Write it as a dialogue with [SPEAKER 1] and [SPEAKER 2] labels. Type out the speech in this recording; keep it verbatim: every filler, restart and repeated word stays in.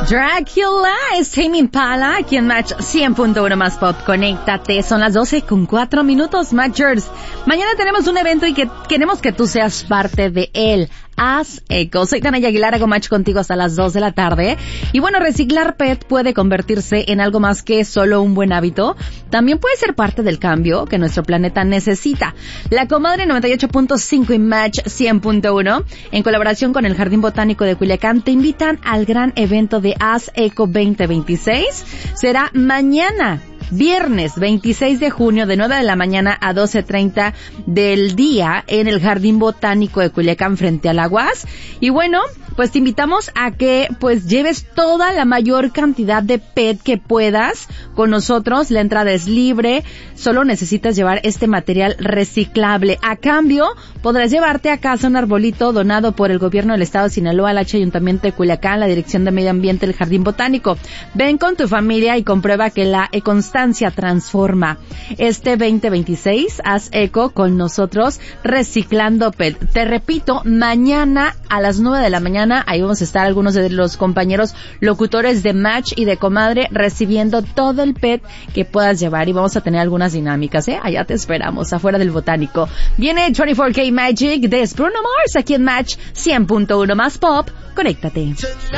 [SPEAKER 1] Dracula es Tame Impala, aquí en Match cien punto uno más Pop. Conéctate, son las doce con cuatro minutos, Matchers. Mañana tenemos un evento y que queremos que tú seas parte de él. Haz eco. Soy Tania Aguilar, hago match contigo hasta las dos de la tarde. Y bueno, reciclar P E T puede convertirse en algo más que solo un buen hábito. También puede ser parte del cambio que nuestro planeta necesita. La Comadre noventa y ocho punto cinco y Match cien punto uno, en colaboración con el Jardín Botánico de Culiacán, te invitan al gran evento de Haz Eco veinte veintiséis. Será mañana, viernes veintiséis de junio, de nueve de la mañana a doce treinta del día, en el Jardín Botánico de Culiacán, frente a la U A S. Y bueno, pues te invitamos a que pues lleves toda la mayor cantidad de P E T que puedas con nosotros. La entrada es libre, solo necesitas llevar este material reciclable. A cambio, podrás llevarte a casa un arbolito donado por el gobierno del estado de Sinaloa, el H Ayuntamiento de Culiacán, la Dirección de Medio Ambiente del Jardín Botánico. Ven con tu familia y comprueba que la constancia transforma. Este veinte veintiséis, haz eco con nosotros reciclando P E T. Te repito, mañana a las nueve de la mañana, ahí vamos a estar algunos de los compañeros locutores de Match y de Comadre recibiendo todo el P E T que puedas llevar, y vamos a tener algunas dinámicas, ¿eh? Allá te esperamos, afuera del Botánico. Viene veinticuatro K Magic de Bruno Mars aquí en Match cien punto uno más Pop. Conéctate.